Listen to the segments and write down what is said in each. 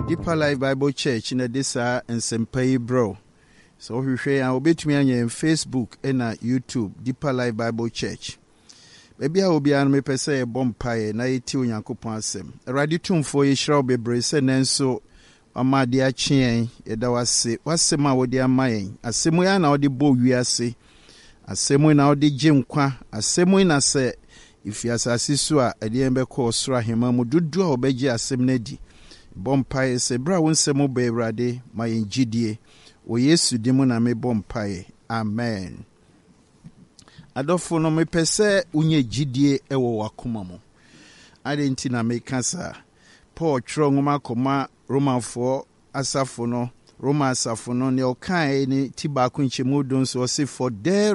Deeper Life Bible Church in Adisa and Sempai Bro. So we share our bit me on Facebook and YouTube, Deeper Life Bible Church. Maybe I will be an me per se a bomb pie, na iti unyankopon sem. Ready to for ye shall be brace and so ama dia chien, yeda wase ma wo dia mayen. Asemu ya na odi bo wiase. Asemu na odi jimkwa. Asemu na se if you asasi so a edi embe ko soro ahema mu dudu a obeji asem na di. Bompaye se bra wonsemo be Awurade ma yengidie o Yesu dimu na me bompaye. Amen. Adofo no me pese unye gidie ewo wakoma mo. Ade nti na me kasa Paul tro ngoma koma Romanfo asafo no Roma asafo no ne okan ni tibako nchemu don so say for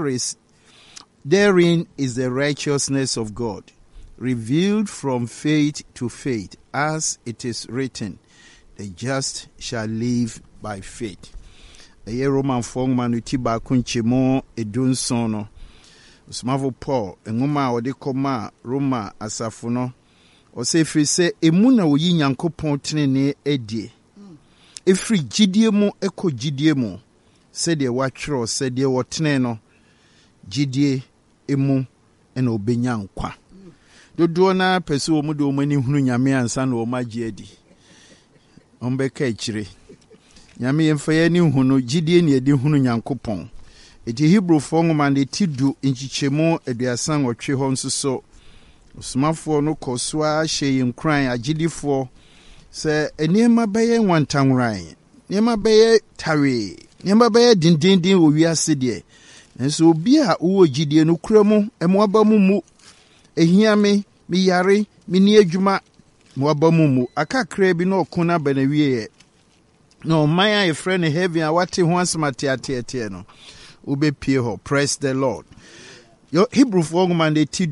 therein is the righteousness of God, revealed from faith to faith, as it is written, the just shall live by faith. A year Roman form manutiba kunchimo edunson no. Usmavo Paul, enguma ode koma Roma asafuno. O se free se emuna oyi nyankopon tene edie. Efri gidie mu eko gidie mu. Se de watro se de wotene no. Gidie emu ena obenya nkwa. Dodo na pese wo mu de omani hunu nyame ansa na o magye adi. Ombeka echire. Nyame yemfa ya ni hunu gidie ne edi hunu nyankopon. Eti Hebrew fongoma de tidu nchichemu eduasan otwe ho nsoso. Osumafo no koswa hye nkran agidifo se eniema beye nwantanwran. Niema beye tawe. Niema beye dindindin owiase de. Enso obi a wo gidie no kuramu emoaba mu ehia me yare me ni adwuma moaba mu akakra bi na okuna banawie no man a friend heaven a wate ho asmate atete no obepie ho. Praise the Lord. Your Hebrew for man they